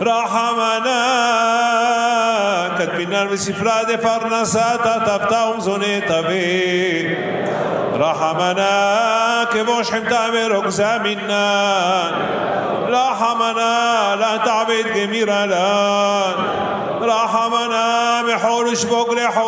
رحمنا كتبنا بسفرة فرنساتا تفتهم زونيتا بي رحمنا كبوش حمتا برقزا منا رحمنا لا تعبد جميرا لا رحمنا بحولش بقر